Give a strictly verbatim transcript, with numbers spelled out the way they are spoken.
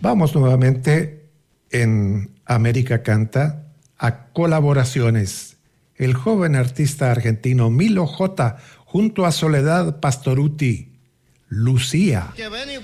Vamos nuevamente en América Canta a colaboraciones. El joven artista argentino Milo J. junto a Soledad Pastorutti, Lucía. Que ven